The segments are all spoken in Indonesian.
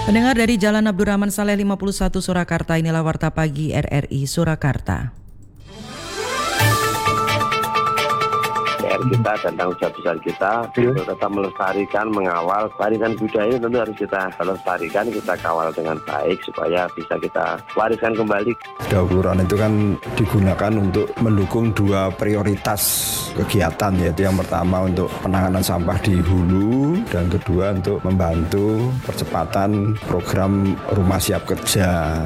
Pendengar dari Jalan Abdurrahman Saleh 51 Surakarta, inilah Warta Pagi RRI Surakarta. Kita dan tanggung jawab besar kita untuk tetap melestarikan, mengawal warisan budaya ini tentu harus kita lestarikan, kita kawal dengan baik supaya bisa kita wariskan kembali. Dauk Kelurahan itu kan digunakan untuk mendukung dua prioritas kegiatan, yaitu yang pertama untuk penanganan sampah di hulu dan kedua untuk membantu percepatan program Rumah Siap Kerja.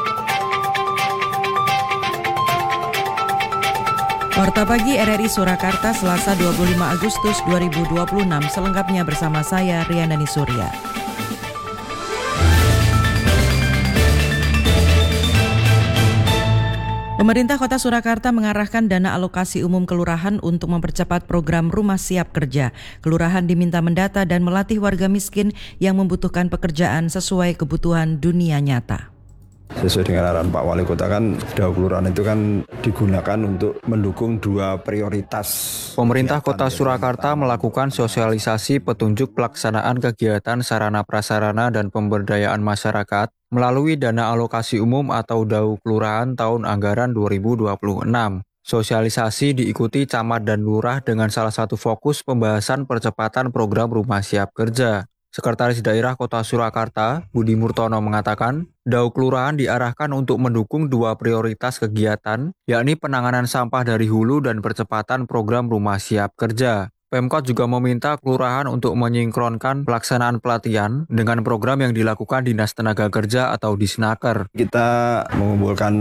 Warta Pagi RRI Surakarta, Selasa 25 Agustus 2026, selengkapnya bersama saya Riandani Surya. Pemerintah Kota Surakarta mengarahkan dana alokasi umum kelurahan untuk mempercepat program Rumah Siap Kerja. Kelurahan diminta mendata dan melatih warga miskin yang membutuhkan pekerjaan sesuai kebutuhan dunia nyata. Sesuai dengan arahan Pak Wali Kota kan, Dauk Kelurahan itu kan digunakan untuk mendukung dua prioritas. Pemerintah Kota Surakarta melakukan sosialisasi petunjuk pelaksanaan kegiatan sarana prasarana dan pemberdayaan masyarakat melalui dana alokasi umum atau Dauk Kelurahan tahun anggaran 2026. Sosialisasi diikuti camat dan lurah dengan salah satu fokus pembahasan percepatan program Rumah Siap Kerja. Sekretaris Daerah Kota Surakarta, Budi Murtono mengatakan, Dauk Kelurahan diarahkan untuk mendukung dua prioritas kegiatan, yakni penanganan sampah dari hulu dan percepatan program Rumah Siap Kerja. Pemkot juga meminta kelurahan untuk menyinkronkan pelaksanaan pelatihan dengan program yang dilakukan Dinas Tenaga Kerja atau Disnaker. Kita mengumpulkan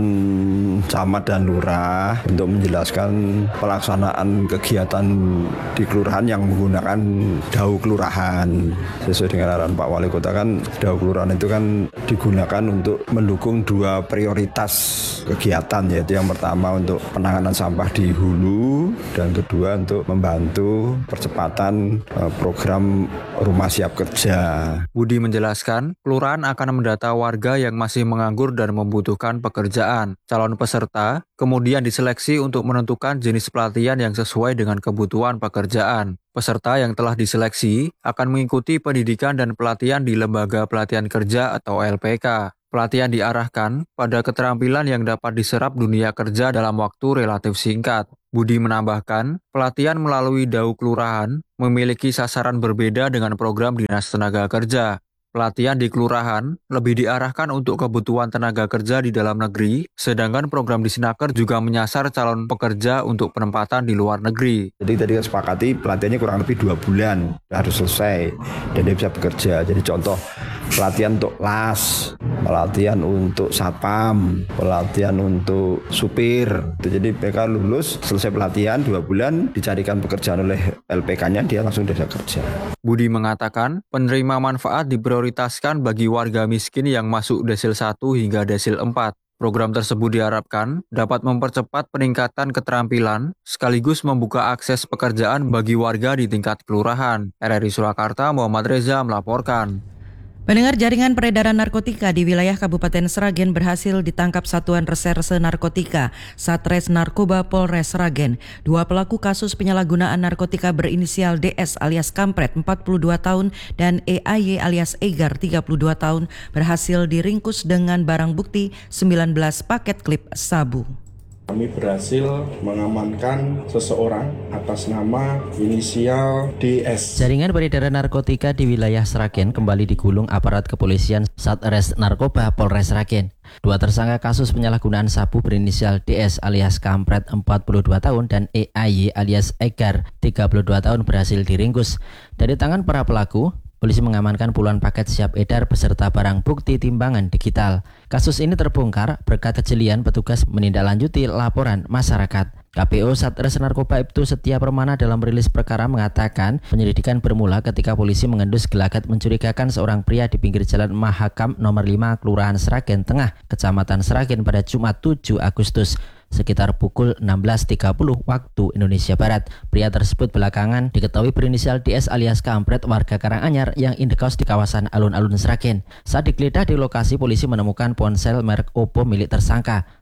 camat dan lurah untuk menjelaskan pelaksanaan kegiatan di kelurahan yang menggunakan Dauk Kelurahan. Sesuai dengan arahan Pak Wali Kota kan, Dauk Kelurahan itu kan digunakan untuk mendukung dua prioritas kegiatan, yaitu yang pertama untuk penanganan sampah di hulu dan kedua untuk membantu percepatan program Rumah Siap Kerja. Budi menjelaskan, kelurahan akan mendata warga yang masih menganggur dan membutuhkan pekerjaan. Calon peserta kemudian diseleksi untuk menentukan jenis pelatihan yang sesuai dengan kebutuhan pekerjaan. Peserta yang telah diseleksi akan mengikuti pendidikan dan pelatihan di Lembaga Pelatihan Kerja atau LPK. Pelatihan diarahkan pada keterampilan yang dapat diserap dunia kerja dalam waktu relatif singkat. Budi menambahkan, pelatihan melalui Dauk Kelurahan memiliki sasaran berbeda dengan program Dinas Tenaga Kerja. Pelatihan di kelurahan lebih diarahkan untuk kebutuhan tenaga kerja di dalam negeri, sedangkan program Disnaker juga menyasar calon pekerja untuk penempatan di luar negeri. Jadi tadi sepakati pelatihannya kurang lebih 2 bulan harus selesai dan dia bisa bekerja. Jadi contoh pelatihan untuk las, pelatihan untuk satpam, pelatihan untuk supir. Jadi mereka lulus, selesai pelatihan 2 bulan, dicarikan pekerjaan oleh LPK-nya, dia langsung bisa kerja. Budi mengatakan, penerima manfaat diprioritaskan bagi warga miskin yang masuk desil 1 hingga desil 4. Program tersebut diharapkan dapat mempercepat peningkatan keterampilan sekaligus membuka akses pekerjaan bagi warga di tingkat kelurahan. RRI Surakarta, Muhammad Reza melaporkan. Pendengar, jaringan peredaran narkotika di wilayah Kabupaten Sragen berhasil ditangkap Satuan Reserse Narkotika Satres Narkoba Polres Sragen. 2 pelaku kasus penyalahgunaan narkotika berinisial DS alias Kampret 42 tahun dan EAY alias Egar 32 tahun berhasil diringkus dengan barang bukti 19 paket klip sabu. Kami berhasil mengamankan seseorang atas nama inisial DS. Jaringan peredaran narkotika di wilayah Sragen kembali digulung aparat kepolisian Satres Narkoba Polres Sragen. 2 tersangka kasus penyalahgunaan sabu berinisial DS alias Kampret 42 tahun dan EAY alias Egar 32 tahun berhasil diringkus. Dari tangan para pelaku, polisi mengamankan puluhan paket siap edar beserta barang bukti timbangan digital. Kasus ini terbongkar berkat kejelian petugas menindaklanjuti laporan masyarakat. KPO Satres Narkoba Ibtu Setia Permana dalam rilis perkara mengatakan penyelidikan bermula ketika polisi mengendus gelagat mencurigakan seorang pria di pinggir jalan Mahakam nomor 5 Kelurahan Sragen Tengah, Kecamatan Sragen pada Jumat 7 Agustus. Sekitar pukul 16.30 waktu Indonesia Barat. Pria tersebut belakangan diketahui berinisial DS alias Kampret warga Karanganyar yang indekos di kawasan alun-alun Sragen. Saat digeledah di lokasi, polisi menemukan ponsel merek Oppo milik tersangka.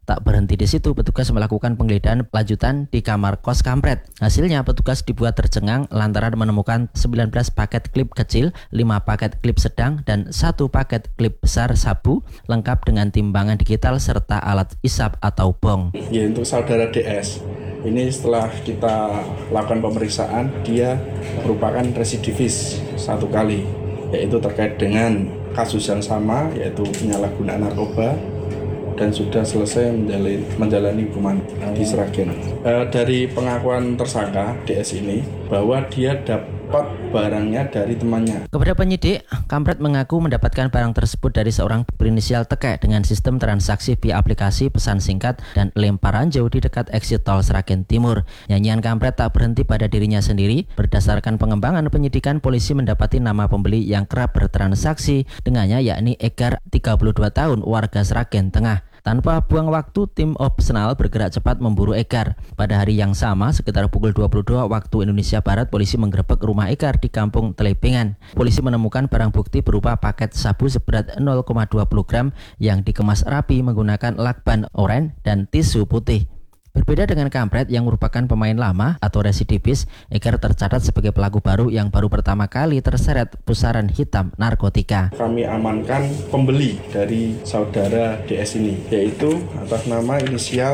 Tak berhenti di situ, petugas melakukan penggeledahan lanjutan di kamar kos kampret. Hasilnya petugas dibuat tercengang lantaran menemukan 19 paket klip kecil, 5 paket klip sedang, dan 1 paket klip besar sabu lengkap dengan timbangan digital serta alat isap atau bong. Ya, untuk saudara DS, ini setelah kita lakukan pemeriksaan, dia merupakan residivis 1 kali, yaitu terkait dengan kasus yang sama, yaitu penyalahgunaan narkoba, dan sudah selesai menjalani hukuman di Sragen. Dari pengakuan tersangka DS ini bahwa dia dapat barangnya dari temannya. Kepada penyidik, kampret mengaku mendapatkan barang tersebut dari seorang berinisial Teke dengan sistem transaksi via aplikasi pesan singkat dan lemparan jauh di dekat exit tol Sragen Timur. Nyanyian kampret tak berhenti pada dirinya sendiri. Berdasarkan pengembangan penyidikan, polisi mendapati nama pembeli yang kerap bertransaksi dengannya, yakni Egar, 32 tahun, warga Sragen Tengah. Tanpa buang waktu, tim operasional bergerak cepat memburu Egar. Pada hari yang sama, sekitar pukul 22 waktu Indonesia Barat, polisi menggerebek rumah Egar di Kampung Telepengan. Polisi menemukan barang bukti berupa paket sabu seberat 0,20 gram yang dikemas rapi menggunakan lakban oranye dan tisu putih. Berbeda dengan kampret yang merupakan pemain lama atau residivis, Egar tercatat sebagai pelaku baru yang baru pertama kali terseret pusaran hitam narkotika. Kami amankan pembeli dari saudara DS ini, yaitu atas nama inisial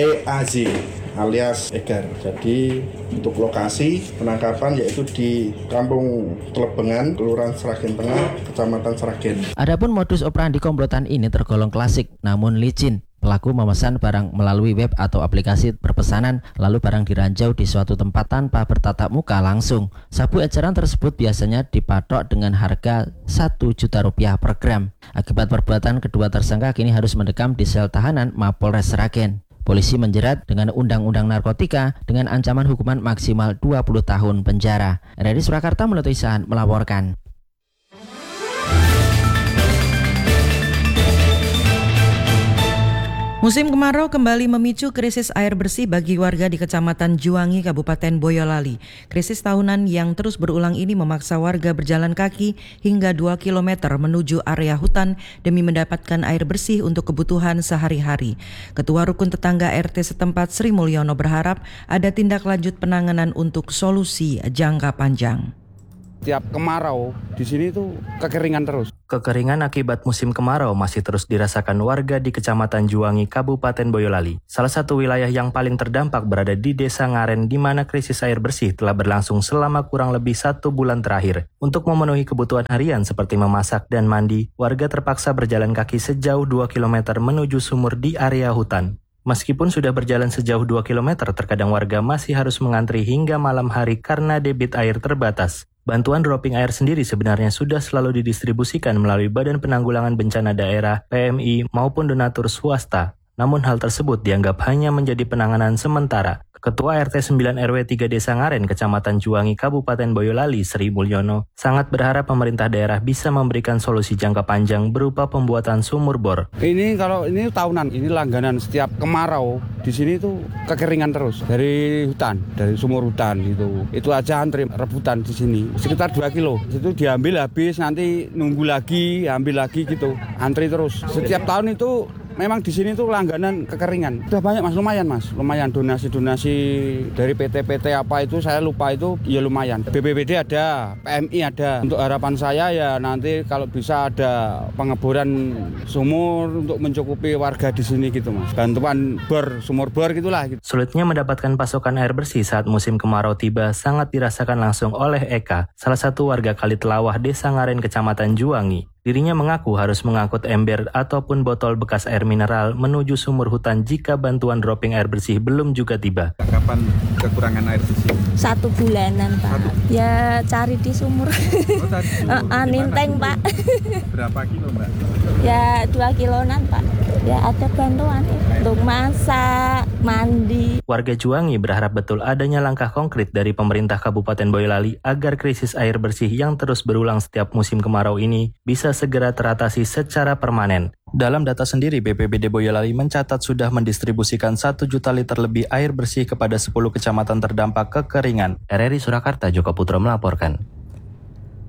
EAZ alias Egar. Jadi untuk lokasi penangkapan yaitu di Kampung Telepengan, Kelurahan Sragen Tengah, Kecamatan Sragen. Adapun modus operandi komplotan ini tergolong klasik namun licin. Pelaku memesan barang melalui web atau aplikasi perpesanan, lalu barang diranjau di suatu tempat tanpa bertatap muka langsung. Sabu eceran tersebut biasanya dipatok dengan harga Rp1 juta per gram. Akibat perbuatan, kedua tersangka kini harus mendekam di sel tahanan Mapolres Sragen. Polisi menjerat dengan Undang-Undang Narkotika dengan ancaman hukuman maksimal 20 tahun penjara. RRI Surakarta Mulyoto Isahan melaporkan. Musim kemarau kembali memicu krisis air bersih bagi warga di Kecamatan Juwangi, Kabupaten Boyolali. Krisis tahunan yang terus berulang ini memaksa warga berjalan kaki hingga 2 km menuju area hutan demi mendapatkan air bersih untuk kebutuhan sehari-hari. Ketua Rukun Tetangga RT setempat Sri Mulyono berharap ada tindak lanjut penanganan untuk solusi jangka panjang. Tiap kemarau di sini tuh kekeringan terus. Kekeringan akibat musim kemarau masih terus dirasakan warga di Kecamatan Juwangi, Kabupaten Boyolali. Salah satu wilayah yang paling terdampak berada di Desa Ngaren, di mana krisis air bersih telah berlangsung selama kurang lebih 1 bulan terakhir. Untuk memenuhi kebutuhan harian seperti memasak dan mandi, warga terpaksa berjalan kaki sejauh 2 km menuju sumur di area hutan. Meskipun sudah berjalan sejauh 2 km, terkadang warga masih harus mengantri hingga malam hari karena debit air terbatas. Bantuan dropping air sendiri sebenarnya sudah selalu didistribusikan melalui Badan Penanggulangan Bencana Daerah, PMI, maupun donatur swasta. Namun hal tersebut dianggap hanya menjadi penanganan sementara. Ketua RT 9 RW 3 Desa Ngaren, Kecamatan Juwangi, Kabupaten Boyolali, Sri Mulyono, sangat berharap pemerintah daerah bisa memberikan solusi jangka panjang berupa pembuatan sumur bor. Ini kalau ini tahunan, ini langganan setiap kemarau di sini tuh kekeringan terus dari hutan, dari sumur hutan gitu. Itu aja antri rebutan di sini sekitar 2 kilo. Itu diambil habis, nanti nunggu lagi, ambil lagi gitu. Antri terus. Setiap tahun itu memang di sini tuh langganan kekeringan. Udah banyak mas, lumayan donasi-donasi dari PT-PT apa itu saya lupa itu ya lumayan. BPBD ada, PMI ada. Untuk harapan saya ya nanti kalau bisa ada pengeboran sumur untuk mencukupi warga di sini gitu mas. Bantuan bor, sumur bor gitulah. Gitu. Sulitnya mendapatkan pasokan air bersih saat musim kemarau tiba sangat dirasakan langsung oleh Eka, salah satu warga Kali Telawah, Desa Ngaren, Kecamatan Juwangi. Dirinya mengaku harus mengangkut ember ataupun botol bekas air mineral menuju sumur hutan jika bantuan dropping air bersih belum juga tiba. Kapan kekurangan air bersih? 1 bulanan Pak. Ya cari di sumur. Oh, cari di sumur. Ninteng Pak. Berapa kilo Mbak? Ya 2 kiloan Pak. Ya ada bantuan untuk masak, mandi. Warga Juwangi berharap betul adanya langkah konkret dari pemerintah Kabupaten Boyolali agar krisis air bersih yang terus berulang setiap musim kemarau ini bisa segera teratasi secara permanen. Dalam data sendiri, BPBD Boyolali mencatat sudah mendistribusikan 1 juta liter lebih air bersih kepada 10 kecamatan terdampak kekeringan. RRI Surakarta, Joko Putro melaporkan.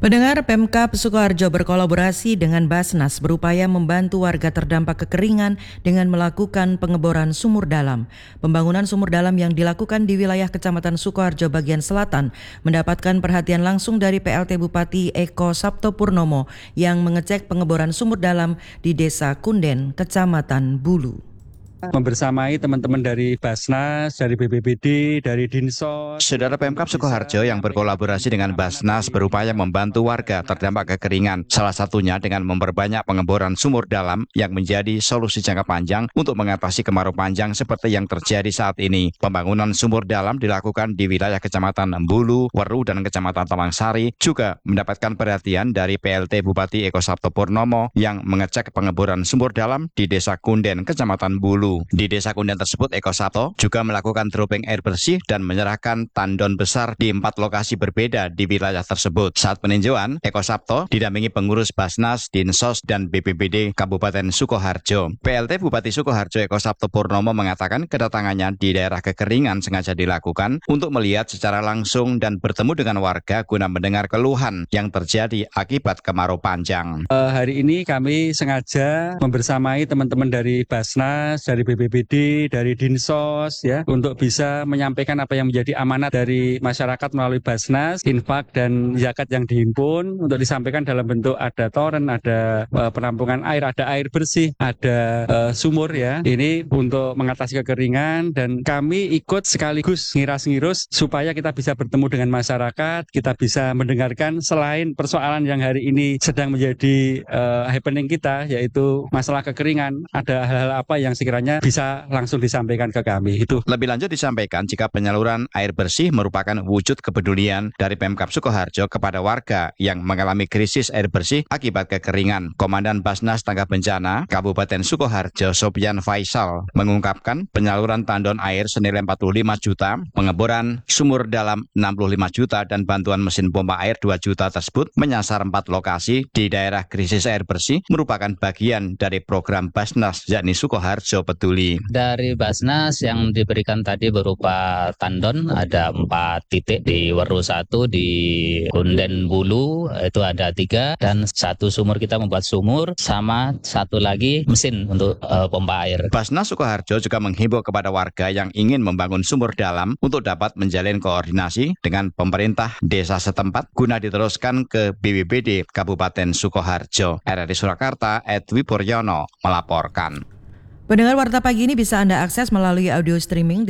Pendengar, Pemkab Sukoharjo berkolaborasi dengan Basnas berupaya membantu warga terdampak kekeringan dengan melakukan pengeboran sumur dalam. Pembangunan sumur dalam yang dilakukan di wilayah Kecamatan Sukoharjo bagian selatan mendapatkan perhatian langsung dari PLT Bupati Eko Sabto Purnomo yang mengecek pengeboran sumur dalam di Desa Kunden, Kecamatan Bulu. Membersamai teman-teman dari Basnas, dari BPBD, dari Dinsos. Saudara, Pemkab Sukoharjo yang berkolaborasi dengan Basnas berupaya membantu warga terdampak kekeringan. Salah satunya dengan memperbanyak pengeboran sumur dalam yang menjadi solusi jangka panjang untuk mengatasi kemarau panjang seperti yang terjadi saat ini. Pembangunan sumur dalam dilakukan di wilayah Kecamatan Bulu, Weru, dan Kecamatan Tamangsari juga mendapatkan perhatian dari PLT Bupati Eko Sabto Purnomo yang mengecek pengeboran sumur dalam di Desa Kunden, Kecamatan Bulu. Di Desa Kunden tersebut, Eko Sabto juga melakukan dropping air bersih dan menyerahkan tandon besar di 4 lokasi berbeda di wilayah tersebut. Saat peninjauan, Eko Sabto didampingi pengurus Basnas, Dinsos, dan BPBD Kabupaten Sukoharjo. PLT Bupati Sukoharjo Eko Sabto Purnomo mengatakan kedatangannya di daerah kekeringan sengaja dilakukan untuk melihat secara langsung dan bertemu dengan warga guna mendengar keluhan yang terjadi akibat kemarau panjang. Hari ini kami sengaja membersamai teman-teman dari Basnas, dari BPBD, dari Dinsos, ya, untuk bisa menyampaikan apa yang menjadi amanat dari masyarakat melalui Basnas, infak dan zakat yang dihimpun untuk disampaikan dalam bentuk ada toren, ada penampungan air, ada air bersih, ada sumur, ya. Ini untuk mengatasi kekeringan dan kami ikut sekaligus ngiras-ngirus supaya kita bisa bertemu dengan masyarakat, kita bisa mendengarkan selain persoalan yang hari ini sedang menjadi happening kita, yaitu masalah kekeringan, ada hal-hal apa yang sekiranya bisa langsung disampaikan ke kami. Itu. Lebih lanjut disampaikan jika penyaluran air bersih merupakan wujud kepedulian dari Pemkab Sukoharjo kepada warga yang mengalami krisis air bersih akibat kekeringan. Komandan Basnas Tanggap Bencana Kabupaten Sukoharjo Sopyan Faisal mengungkapkan penyaluran tandon air senilai 45 juta, pengeboran sumur dalam 65 juta dan bantuan mesin pompa air 2 juta tersebut menyasar 4 lokasi di daerah krisis air bersih merupakan bagian dari program Basnas yakni Sukoharjo Peduli. Dari Basnas yang diberikan tadi berupa tandon ada 4 titik di Weru 1, di Kunden Bulu itu ada 3 dan 1 sumur kita membuat sumur sama 1 lagi mesin untuk pompa air. Basnas Sukoharjo juga menghimbau kepada warga yang ingin membangun sumur dalam untuk dapat menjalin koordinasi dengan pemerintah desa setempat guna diteruskan ke BPBD Kabupaten Sukoharjo. RRI Surakarta, Edwi Puryono melaporkan. Pendengar Warta Pagi ini bisa Anda akses melalui audio streaming di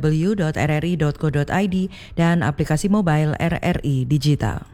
www.rri.co.id dan aplikasi mobile RRI Digital.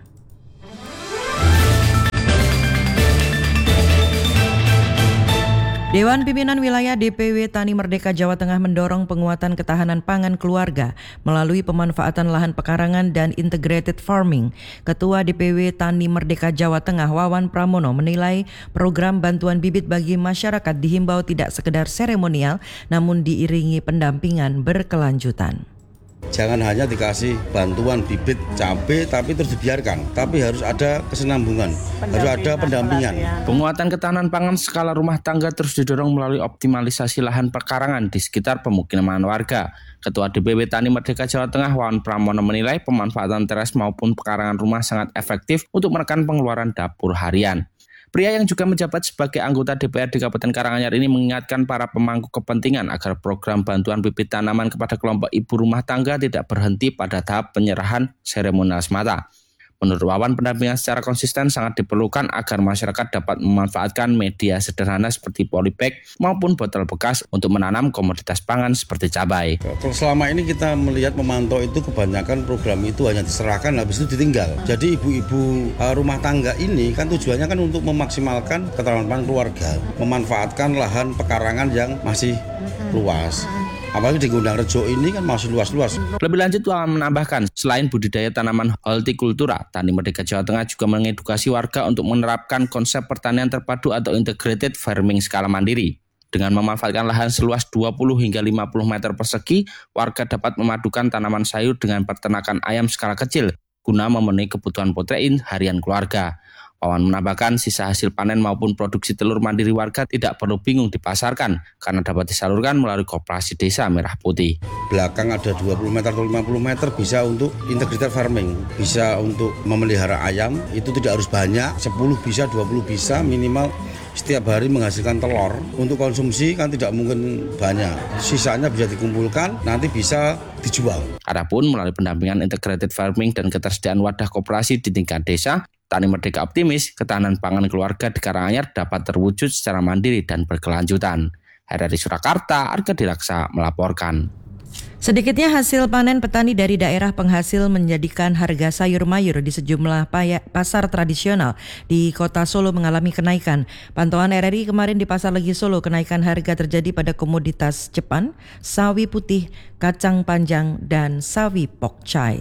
Dewan Pimpinan Wilayah DPW Tani Merdeka Jawa Tengah mendorong penguatan ketahanan pangan keluarga melalui pemanfaatan lahan pekarangan dan integrated farming. Ketua DPW Tani Merdeka Jawa Tengah Wawan Pramono menilai program bantuan bibit bagi masyarakat dihimbau tidak sekedar seremonial namun diiringi pendampingan berkelanjutan. Jangan hanya dikasih bantuan bibit cabai tapi terus dibiarkan, tapi harus ada kesinambungan, harus ada pendampingan. Penguatan ketahanan pangan skala rumah tangga terus didorong melalui optimalisasi lahan pekarangan di sekitar pemukiman warga. Ketua DPW Tani Merdeka Jawa Tengah Wawan Pramono menilai pemanfaatan teras maupun pekarangan rumah sangat efektif untuk menekan pengeluaran dapur harian. Pria yang juga menjabat sebagai anggota DPRD Kabupaten Karanganyar ini mengingatkan para pemangku kepentingan agar program bantuan bibit tanaman kepada kelompok ibu rumah tangga tidak berhenti pada tahap penyerahan seremonial semata. Menurut Wawan, pendampingan secara konsisten sangat diperlukan agar masyarakat dapat memanfaatkan media sederhana seperti polybag maupun botol bekas untuk menanam komoditas pangan seperti cabai. Kalau selama ini kita melihat memantau itu kebanyakan program itu hanya diserahkan habis itu ditinggal. Jadi ibu-ibu rumah tangga ini kan tujuannya kan untuk memaksimalkan ketahanan pangan keluarga, memanfaatkan lahan pekarangan yang masih luas. Apalagi di Gondang Rejo ini kan masih luas-luas. Lebih lanjut, Wawan menambahkan, selain budidaya tanaman hortikultura, Tani Merdeka Jawa Tengah juga mengedukasi warga untuk menerapkan konsep pertanian terpadu atau integrated farming skala mandiri. Dengan memanfaatkan lahan seluas 20 hingga 50 meter persegi, warga dapat memadukan tanaman sayur dengan peternakan ayam skala kecil, guna memenuhi kebutuhan protein harian keluarga. Wawan menambahkan sisa hasil panen maupun produksi telur mandiri warga tidak perlu bingung dipasarkan karena dapat disalurkan melalui koperasi desa Merah Putih. Belakang ada 20 meter atau 50 meter bisa untuk integrated farming, bisa untuk memelihara ayam, itu tidak harus banyak, 10 bisa, 20 bisa, minimal setiap hari menghasilkan telur. Untuk konsumsi kan tidak mungkin banyak, sisanya bisa dikumpulkan, nanti bisa dijual. Adapun melalui pendampingan integrated farming dan ketersediaan wadah koperasi di tingkat desa, Tani Merdeka optimis ketahanan pangan keluarga di Karanganyar dapat terwujud secara mandiri dan berkelanjutan. Dari Surakarta, Arga Dilaksa melaporkan. Sedikitnya hasil panen petani dari daerah penghasil menjadikan harga sayur mayur di sejumlah pasar tradisional di Kota Solo mengalami kenaikan. Pantauan RRI kemarin di Pasar Legi Solo, kenaikan harga terjadi pada komoditas Jepan, sawi putih, kacang panjang, dan sawi pokcai.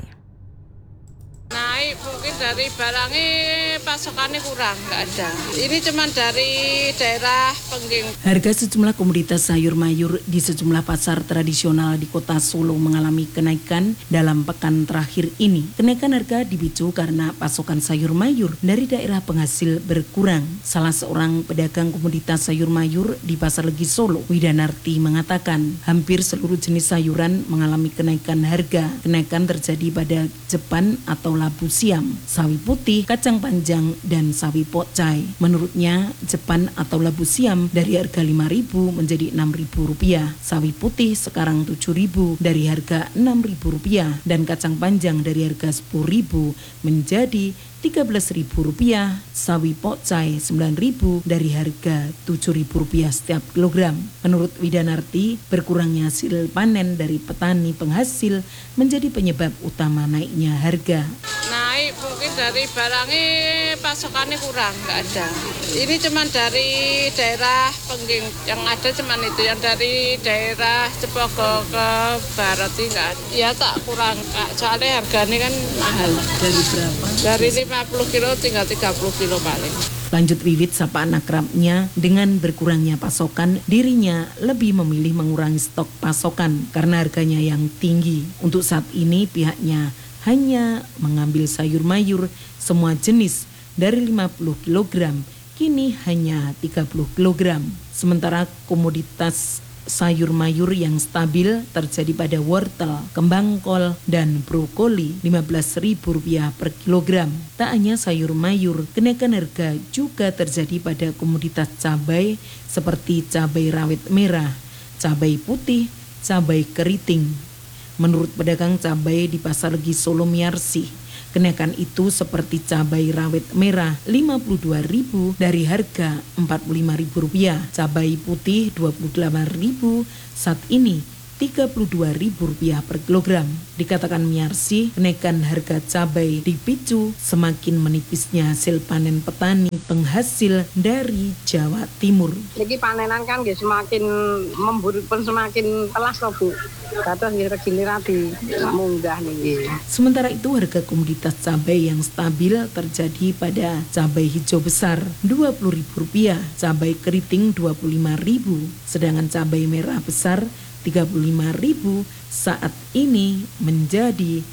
Naik mungkin dari barangnya pasokannya kurang, nggak ada. Ini cuma dari daerah Pengging. Harga sejumlah komoditas sayur mayur di sejumlah pasar tradisional di Kota Solo mengalami kenaikan dalam pekan terakhir ini. Kenaikan harga dipicu karena pasokan sayur mayur dari daerah penghasil berkurang. Salah seorang pedagang komoditas sayur mayur di Pasar Legi Solo, Widanarti, mengatakan hampir seluruh jenis sayuran mengalami kenaikan harga. Kenaikan terjadi pada Jepan atau labu siam, sawi putih, kacang panjang, dan sawi pokcai. Menurutnya, Jepan atau labu siam dari harga Rp5.000 menjadi Rp6.000, sawi putih sekarang Rp7.000 dari harga Rp6.000, dan kacang panjang dari harga Rp10.000 menjadi Rp13.000, sawi pokcai Rp9.000 dari harga Rp7.000 setiap kilogram. Menurut Widanarti, berkurangnya hasil panen dari petani penghasil menjadi penyebab utama naiknya harga. Naik mungkin dari barangnya pasokannya kurang, nggak ada. Ini cuma dari daerah Pengging, yang ada cuma itu, yang dari daerah Cepogo ke Barat ini nggak ada. Ya tak kurang, soalnya harganya kan mahal. Dari berapa? Dari 50 kilo tinggal 30 kilo paling. Lanjut Wiwit sapaan akrabnya, dengan berkurangnya pasokan, dirinya lebih memilih mengurangi stok pasokan karena harganya yang tinggi. Untuk saat ini pihaknya hanya mengambil sayur mayur semua jenis dari 50 kg, kini hanya 30 kg. Sementara komoditas sayur mayur yang stabil terjadi pada wortel, kembang kol, dan brokoli Rp15.000 per kilogram. Tak hanya sayur mayur, kenaikan harga juga terjadi pada komoditas cabai seperti cabai rawit merah, cabai putih, cabai keriting. Menurut pedagang cabai di Pasar Legi Solo Miarsi, kenaikan itu seperti cabai rawit merah Rp52.000 dari harga Rp45.000, cabai putih Rp28.000, saat ini Rp32.000 per kilogram. Dikatakan Miarsi, kenaikan harga cabai dipicu semakin menipisnya hasil panen petani penghasil dari Jawa Timur. Jadi panenan kan semakin memburu pun semakin telas loh Bu. Kata regine rapi munggah nih. Sementara itu harga komoditas cabai yang stabil terjadi pada cabai hijau besar Rp20.000, cabai keriting Rp25.000, sedangkan cabai merah besar Rp35.000 saat ini menjadi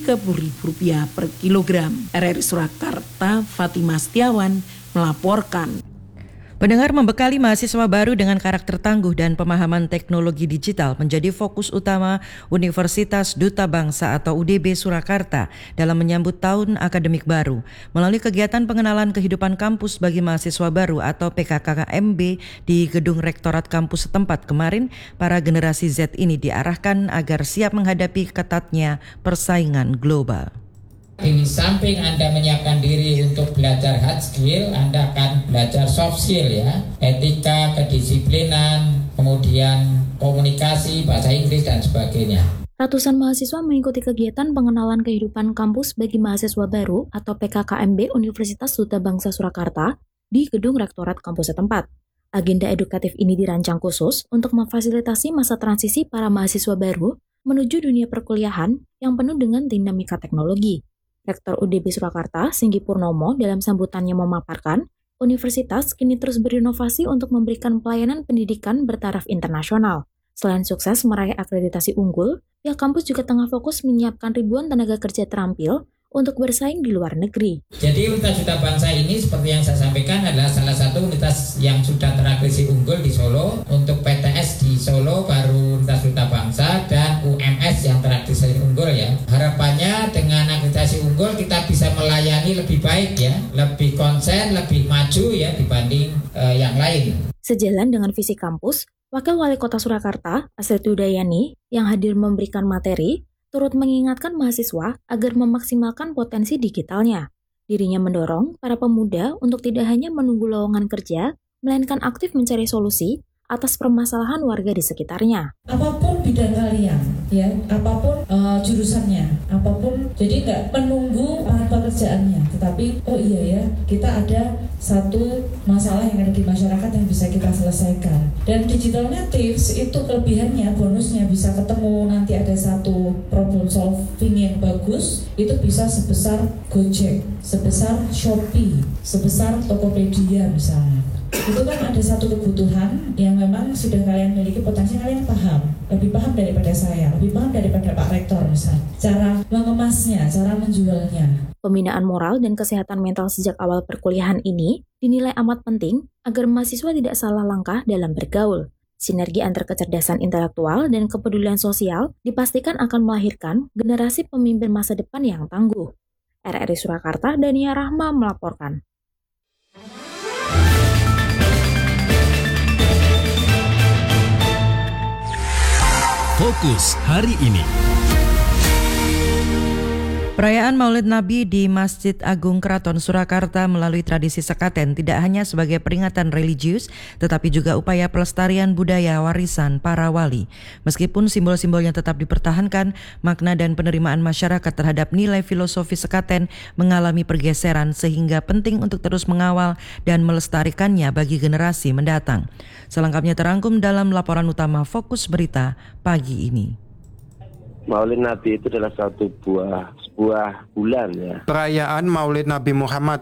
Rp30.000 per kilogram. RRI Surakarta, Fatimah Setiawan melaporkan. Pendengar, membekali mahasiswa baru dengan karakter tangguh dan pemahaman teknologi digital menjadi fokus utama Universitas Duta Bangsa atau UDB Surakarta dalam menyambut tahun akademik baru. Melalui kegiatan pengenalan kehidupan kampus bagi mahasiswa baru atau PKKMB di Gedung Rektorat kampus setempat kemarin, para generasi Z ini diarahkan agar siap menghadapi ketatnya persaingan global. Di samping Anda menyiapkan diri untuk belajar hard skill, Anda akan belajar soft skill ya, etika, kedisiplinan, kemudian komunikasi, bahasa Inggris dan sebagainya. Ratusan mahasiswa mengikuti kegiatan pengenalan kehidupan kampus bagi mahasiswa baru atau PKKMB Universitas Duta Bangsa Surakarta di Gedung Rektorat kampus setempat. Agenda edukatif ini dirancang khusus untuk memfasilitasi masa transisi para mahasiswa baru menuju dunia perkuliahan yang penuh dengan dinamika teknologi. Rektor UDB Surakarta, Singgi Purnomo, dalam sambutannya memaparkan, universitas kini terus berinovasi untuk memberikan pelayanan pendidikan bertaraf internasional. Selain sukses meraih akreditasi unggul, pihak kampus juga tengah fokus menyiapkan ribuan tenaga kerja terampil untuk bersaing di luar negeri. Jadi Universitas Duta Bangsa ini seperti yang saya sampaikan adalah salah satu universitas yang sudah terakreditasi unggul di Solo. Untuk PTS di Solo baru Universitas Duta Bangsa dan UMS yang terakreditasi unggul ya. Harapannya dengan akreditasi unggul kita bisa melayani lebih baik ya, lebih konsen, lebih maju ya dibanding yang lain. Sejalan dengan visi kampus, Wakil Wali Kota Surakarta, Astrid Udayani, yang hadir memberikan materi, turut mengingatkan mahasiswa agar memaksimalkan potensi digitalnya. Dirinya mendorong para pemuda untuk tidak hanya menunggu lowongan kerja, melainkan aktif mencari solusi atas permasalahan warga di sekitarnya. Apapun bidang kalian, ya, apapun jurusannya, apapun, jadi nggak menunggu pekerjaannya, tetapi oh iya ya, kita ada satu masalah yang ada di masyarakat yang bisa kita selesaikan. Dan digital natives itu kelebihannya, bonusnya bisa ketemu nanti ada satu problem solving yang bagus, itu bisa sebesar Gojek, sebesar Shopee, sebesar Tokopedia misalnya. Itu kan ada satu kebutuhan yang memang sudah kalian miliki, potensi kalian paham, lebih paham daripada saya, lebih paham daripada Pak Rektor misalnya, cara mengemasnya, cara menjualnya. Pembinaan moral dan kesehatan mental sejak awal perkuliahan ini dinilai amat penting agar mahasiswa tidak salah langkah dalam bergaul. Sinergi antar kecerdasan intelektual dan kepedulian sosial dipastikan akan melahirkan generasi pemimpin masa depan yang tangguh. RRI Surakarta, Dania Rahma melaporkan. Fokus hari ini. Perayaan Maulid Nabi di Masjid Agung Keraton Surakarta melalui tradisi sekaten tidak hanya sebagai peringatan religius, tetapi juga upaya pelestarian budaya warisan para wali. Meskipun simbol-simbolnya tetap dipertahankan, makna dan penerimaan masyarakat terhadap nilai filosofi sekaten mengalami pergeseran sehingga penting untuk terus mengawal dan melestarikannya bagi generasi mendatang. Selengkapnya terangkum dalam laporan utama Fokus Berita pagi ini. Maulid Nabi itu adalah sebuah bulan ya. Perayaan Maulid Nabi Muhammad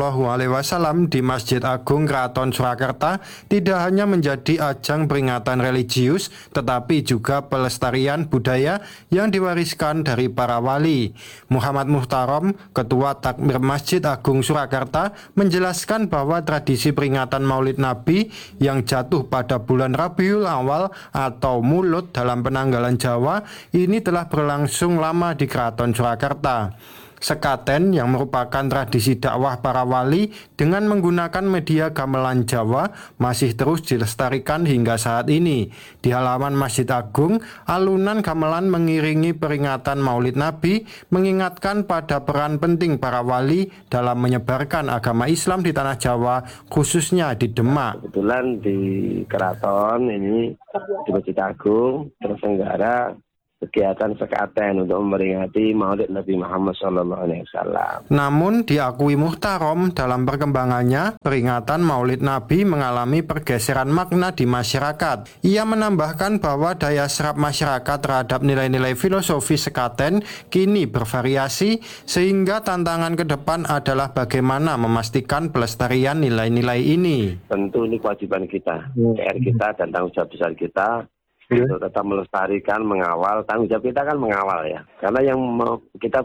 SAW di Masjid Agung Keraton Surakarta tidak hanya menjadi ajang peringatan religius, tetapi juga pelestarian budaya yang diwariskan dari para wali. Muhammad Muhtarom, Ketua Takmir Masjid Agung Surakarta, menjelaskan bahwa tradisi peringatan Maulid Nabi yang jatuh pada bulan Rabiul Awal atau Mulud dalam penanggalan Jawa ini telah berlangsung lama di Keraton Surakarta. Sekaten yang merupakan tradisi dakwah para wali dengan menggunakan media gamelan Jawa masih terus dilestarikan hingga saat ini. Di halaman Masjid Agung, alunan gamelan mengiringi peringatan Maulid Nabi, mengingatkan pada peran penting para wali dalam menyebarkan agama Islam di tanah Jawa, khususnya di Demak. Kebetulan di Keraton ini, di Masjid Agung, terselenggara kegiatan sekaten untuk memperingati Maulid Nabi Muhammad SAW. Namun diakui Muhtarom, dalam perkembangannya peringatan Maulid Nabi mengalami pergeseran makna di masyarakat. Ia menambahkan bahwa daya serap masyarakat terhadap nilai-nilai filosofi sekaten kini bervariasi, sehingga tantangan ke depan adalah bagaimana memastikan pelestarian nilai-nilai ini. Tentu ini kewajiban kita, PR kita dan tanggung jawab besar kita untuk tetap melestarikan, mengawal. Tanggung jawab kita kan mengawal ya, karena yang kita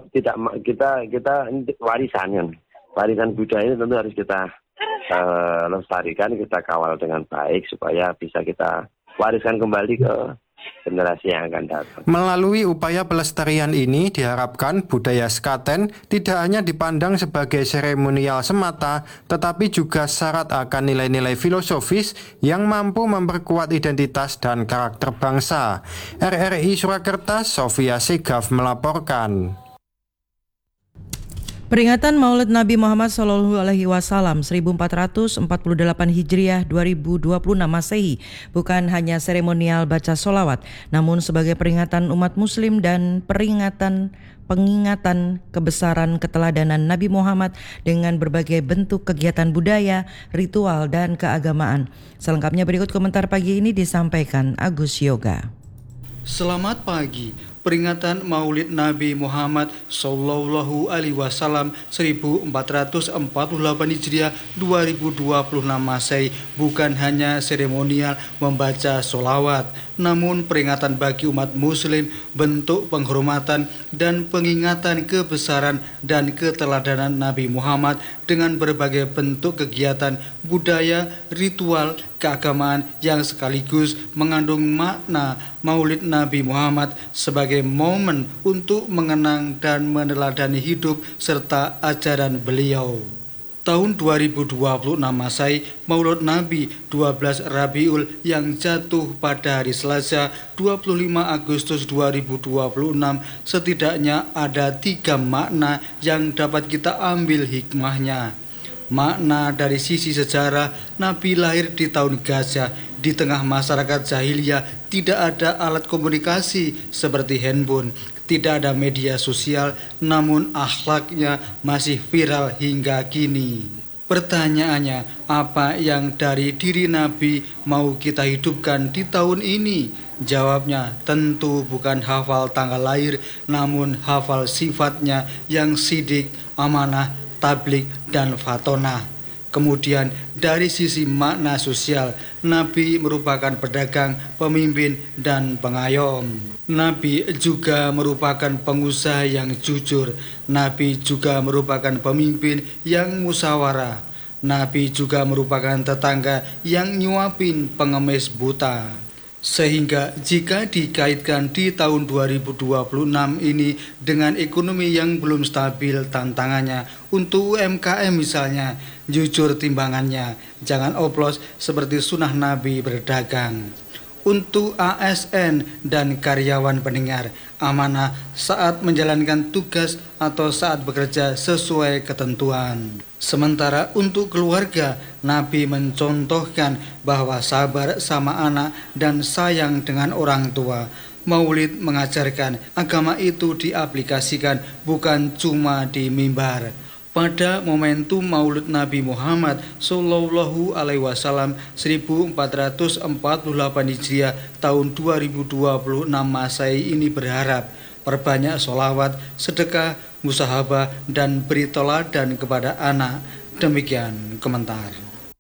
warisan kan, warisan budaya ini tentu harus kita lestarikan, kita kawal dengan baik supaya bisa kita wariskan kembali ke generasi yang akan datang. Melalui upaya pelestarian ini diharapkan budaya sekaten tidak hanya dipandang sebagai seremonial semata, tetapi juga syarat akan nilai-nilai filosofis yang mampu memperkuat identitas dan karakter bangsa. RRI Surakarta, Sofia Segaf melaporkan. Peringatan Maulid Nabi Muhammad SAW 1448 Hijriah 2026 Masehi bukan hanya seremonial baca sholawat, namun sebagai peringatan umat muslim dan pengingatan kebesaran keteladanan Nabi Muhammad dengan berbagai bentuk kegiatan budaya, ritual, dan keagamaan. Selengkapnya berikut komentar pagi ini disampaikan Agus Yoga. Selamat pagi. Peringatan Maulid Nabi Muhammad Sallallahu Alaihi Wasallam 1448 Hijriah 2026 Masehi bukan hanya seremonial membaca sholawat, namun peringatan bagi umat muslim, bentuk penghormatan dan pengingatan kebesaran dan keteladanan Nabi Muhammad dengan berbagai bentuk kegiatan, budaya, ritual, keagamaan yang sekaligus mengandung makna Maulid Nabi Muhammad sebagai momen untuk mengenang dan meneladani hidup serta ajaran beliau. Tahun 2026 Masehi, Maulid Nabi 12 Rabiul yang jatuh pada hari Selasa 25 Agustus 2026 setidaknya ada 3 makna yang dapat kita ambil hikmahnya. Makna dari sisi sejarah, Nabi lahir di tahun gajah. Di tengah masyarakat jahiliyah tidak ada alat komunikasi seperti handphone, tidak ada media sosial, namun akhlaknya masih viral hingga kini. Pertanyaannya, apa yang dari diri Nabi mau kita hidupkan di tahun ini? Jawabnya tentu bukan hafal tanggal lahir, namun hafal sifatnya yang sidik, amanah, tabligh, dan fatonah. Kemudian dari sisi makna sosial, Nabi merupakan pedagang, pemimpin, dan pengayom. Nabi juga merupakan pengusaha yang jujur. Nabi juga merupakan pemimpin yang musyawarah. Nabi juga merupakan tetangga yang nyuapin pengemis buta. Sehingga jika dikaitkan di tahun 2026 ini dengan ekonomi yang belum stabil, tantangannya untuk UMKM misalnya, jujur timbangannya, jangan oplos seperti sunnah Nabi berdagang. Untuk ASN dan karyawan pendengar, amanah saat menjalankan tugas atau saat bekerja sesuai ketentuan. Sementara untuk keluarga, Nabi mencontohkan bahwa sabar sama anak dan sayang dengan orang tua. Maulid mengajarkan agama itu diaplikasikan bukan cuma di mimbar. Pada momentum Maulid Nabi Muhammad Sallallahu Alaihi Wasallam 1448 Hijriah tahun 2026 Masehi ini berharap perbanyak sholawat, sedekah, musahabah, dan beri teladan kepada anak. Demikian komentar.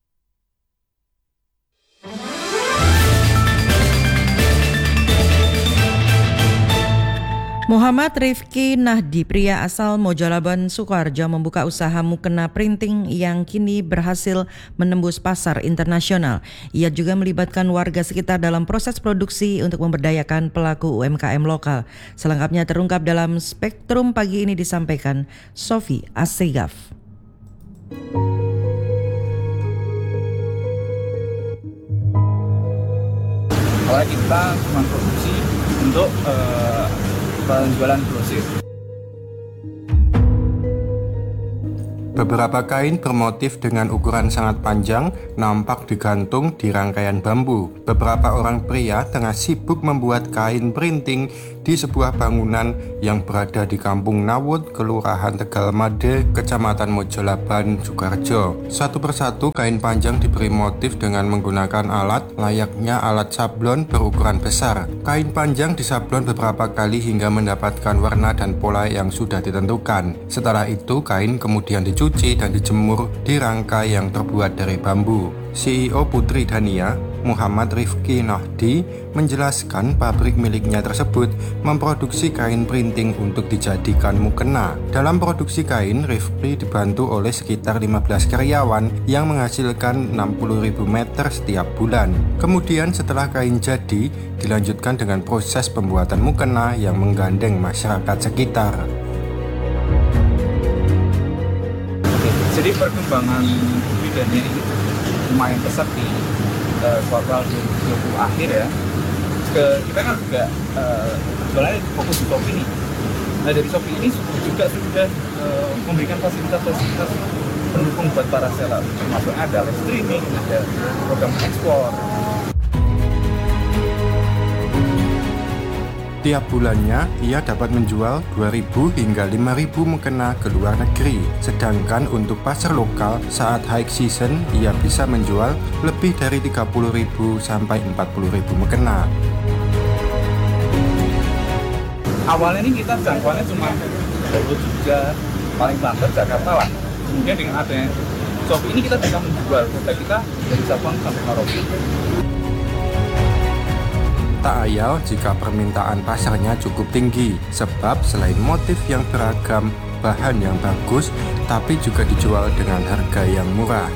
Muhammad Rifki Nahdi, pria asal Mojolaban, Sukoharjo, membuka usaha mukena printing yang kini berhasil menembus pasar internasional. Ia juga melibatkan warga sekitar dalam proses produksi untuk memberdayakan pelaku UMKM lokal. Selengkapnya terungkap dalam Spektrum pagi ini, disampaikan Sofi Assegaf. Awalnya kita cuma produksi untuk penjualan grosir. Beberapa kain bermotif dengan ukuran sangat panjang nampak digantung di rangkaian bambu. Beberapa orang pria tengah sibuk membuat kain printing di sebuah bangunan yang berada di Kampung Nawut, Kelurahan Tegal Made, Kecamatan Mojolaban, Sukoharjo. Satu persatu kain panjang diberi motif dengan menggunakan alat layaknya alat sablon berukuran besar. Kain panjang disablon beberapa kali hingga mendapatkan warna dan pola yang sudah ditentukan. Setelah itu kain kemudian dicuci dan dijemur di rangkai yang terbuat dari bambu. CEO Putri Dania, Muhammad Rifki Nahdi, menjelaskan pabrik miliknya tersebut memproduksi kain printing untuk dijadikan mukena. Dalam produksi kain, Rifki dibantu oleh sekitar 15 karyawan yang menghasilkan 60.000 meter setiap bulan. Kemudian setelah kain jadi, dilanjutkan dengan proses pembuatan mukena yang menggandeng masyarakat sekitar. Jadi perkembangan budidaya ini lumayan pesat di kuartal 2020 akhir ya. Kita kan juga jualannya fokus di Shopee ini. Nah dari Shopee ini juga sudah memberikan fasilitas-fasilitas pendukung buat para seller, termasuk ada live streaming, ada program ekspor. Tiap bulannya, ia dapat menjual 2.000 hingga 5.000 mukena ke luar negeri. Sedangkan untuk pasar lokal, saat high season, ia bisa menjual lebih dari 30.000 sampai 40.000 mukena. Awalnya ini kita jangkauannya cuma Solo, Jogja, paling banter, Jakarta lah. Kemudian dengan adanya Shopee ini kita bisa menjual produk kita dari Sabang sampai Merauke. Tak ayal jika permintaan pasarnya cukup tinggi, sebab selain motif yang beragam, bahan yang bagus, tapi juga dijual dengan harga yang murah.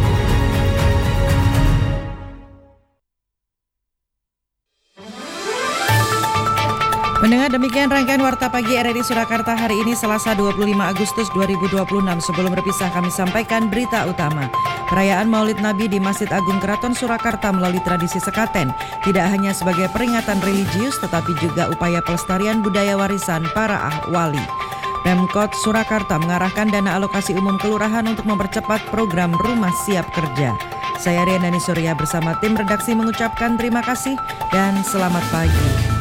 Pendengar, demikian rangkaian Warta Pagi RRI Surakarta hari ini Selasa 25 Agustus 2026. Sebelum berpisah kami sampaikan berita utama. Perayaan Maulid Nabi di Masjid Agung Keraton Surakarta melalui tradisi sekaten tidak hanya sebagai peringatan religius tetapi juga upaya pelestarian budaya warisan para wali. Pemkot Surakarta mengarahkan dana alokasi umum kelurahan untuk mempercepat program Rumah Siap Kerja. Saya Riandani Surya bersama tim redaksi mengucapkan terima kasih dan selamat pagi.